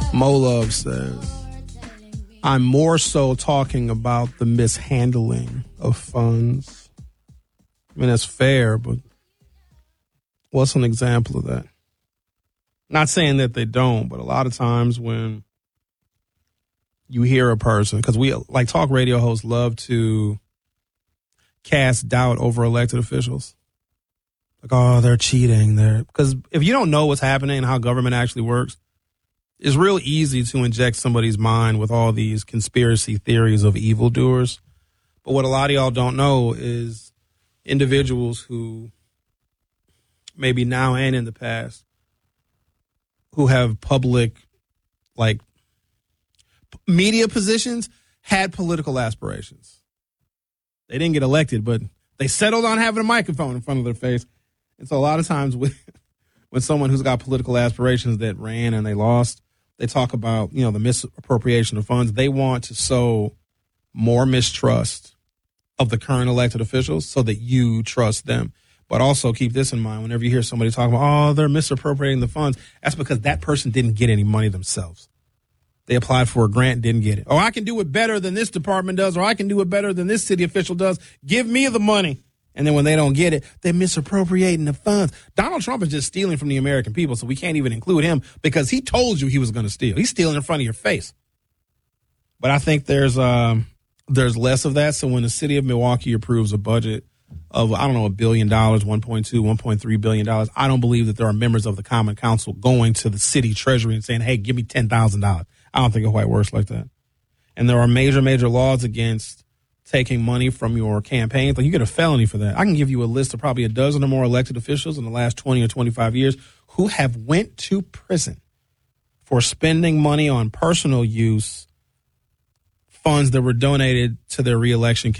Molove says, I'm more so talking about the mishandling of funds. I mean, that's fair, but what's an example of that? Not saying that they don't, but a lot of times when you hear a person, because we, like talk radio hosts, love to cast doubt over elected officials. Like, oh, they're cheating. Because if you don't know what's happening and how government actually works, it's real easy to inject somebody's mind with all these conspiracy theories of evildoers. But what a lot of y'all don't know is individuals who maybe now and in the past who have public, like, media positions had political aspirations. They didn't get elected, but they settled on having a microphone in front of their face. And so a lot of times when someone who's got political aspirations that ran and they lost, they talk about, the misappropriation of funds. They want to sow more mistrust of the current elected officials so that you trust them. But also keep this in mind. Whenever you hear somebody talking about, oh, they're misappropriating the funds, that's because that person didn't get any money themselves. They applied for a grant, didn't get it. Oh, I can do it better than this department does, or I can do it better than this city official does. Give me the money. And then when they don't get it, they're misappropriating the funds. Donald Trump is just stealing from the American people, so we can't even include him because he told you he was going to steal. He's stealing in front of your face. But I think there's less of that. So when the city of Milwaukee approves a budget of, $1 billion, 1.2, $1.3 billion, I don't believe that there are members of the Common Council going to the city treasury and saying, hey, give me $10,000. I don't think it quite works like that. And there are major, major laws against taking money from your campaigns. Like, you get a felony for that. I can give you a list of probably a dozen or more elected officials in the last 20 or 25 years who have went to prison for spending money on personal use funds that were donated to their reelection